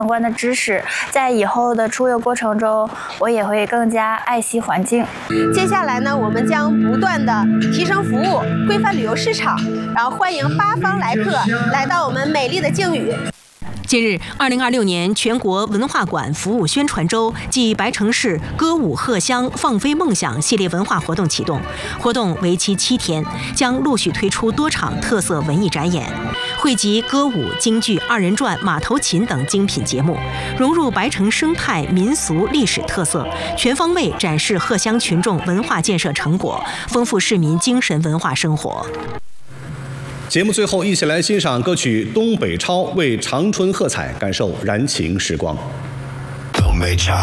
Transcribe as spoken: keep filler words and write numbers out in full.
相关的知识，在以后的出游过程中，我也会更加爱惜环境。 接下来呢，我们将不断的提升服务，规范旅游市场，然后欢迎八方来客来到我们美丽的靖宇。 近日，二零二六年全国文化馆服务宣传周暨白城市歌舞荷香放飞梦想系列文化活动启动，活动为期七天，将陆续推出多场特色文艺展演，汇集歌舞、京剧、二人转、马头琴等精品节目，融入白城生态、民俗、历史特色，全方位展示荷香群众文化建设成果，丰富市民精神文化生活。 节目最后，一起来欣赏歌曲《东北超》为长春喝彩，感受燃情时光。 东北超。